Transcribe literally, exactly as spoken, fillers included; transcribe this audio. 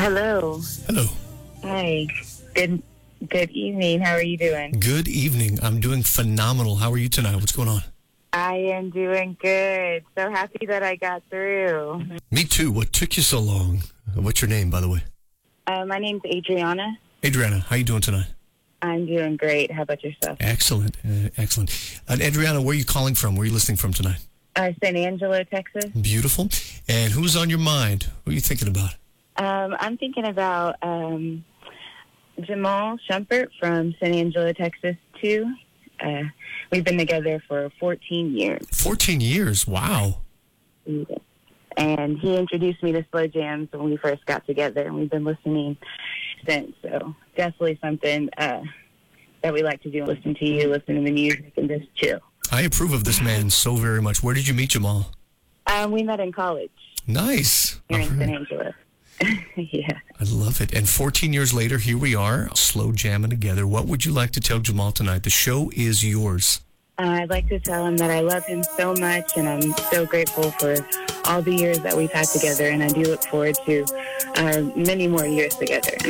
Hello. Hello. Hi. Good good evening. How are you doing? Good evening. I'm doing phenomenal. How are you tonight? What's going on? I am doing good. So happy that I got through. Me too. What took you so long? What's your name, by the way? Uh, my name's Adriana. Adriana, how you doing tonight? I'm doing great. How about yourself? Excellent. Uh, excellent. And Adriana, where are you calling from? Where are you listening from tonight? Uh, San Angelo, Texas. Beautiful. And who's on your mind? Who are you thinking about? Um, I'm thinking about um, Jamal Shumpert from San Angelo, Texas, too. Uh, we've been together for fourteen years. fourteen years. Wow. And he introduced me to slow jams when we first got together, and we've been listening since. So definitely something uh, that we like to do, listen to you, listen to the music, and just chill. I approve of this man so very much. Where did you meet Jamal? Um, we met in college. Nice. Here All in right. San Angelo. Yeah. I love it. And fourteen years later, here we are, slow jamming together. What would you like to tell Jamal tonight? The show is yours. Uh, I'd like to tell him that I love him so much, and I'm so grateful for all the years that we've had together, and I do look forward to uh, many more years together.